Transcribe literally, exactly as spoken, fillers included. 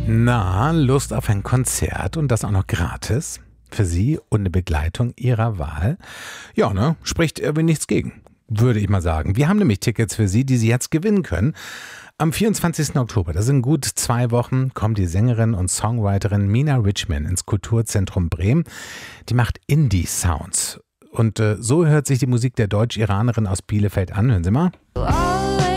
Na, Lust auf ein Konzert und das auch noch gratis? Für Sie und eine Begleitung Ihrer Wahl? Ja, ne? Spricht irgendwie nichts gegen, würde ich mal sagen. Wir haben nämlich Tickets für Sie, die Sie jetzt gewinnen können. Am vierundzwanzigsten Oktober, das sind gut zwei Wochen, kommt die Sängerin und Songwriterin Mina Richman ins Kulturzentrum Bremen. Die macht Indie-Sounds. Und äh, so hört sich die Musik der Deutsch-Iranerin aus Bielefeld an. Hören Sie mal.